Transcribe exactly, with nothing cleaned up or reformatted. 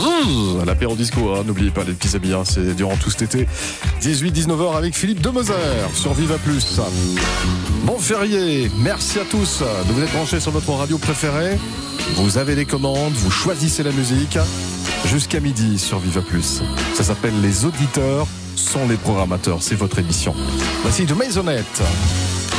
À l'apéro disco, hein. N'oubliez pas les petits amis, hein. C'est durant tout cet été. dix-huit dix-neuf heures avec Philippe Demoser sur Viva Plus. Bon férié, merci à tous de vous être branchés sur votre radio préférée. Vous avez les commandes, vous choisissez la musique jusqu'à midi sur Viva Plus. Ça s'appelle Les auditeurs sont les programmateurs, c'est votre émission. Voici de Maisonnette.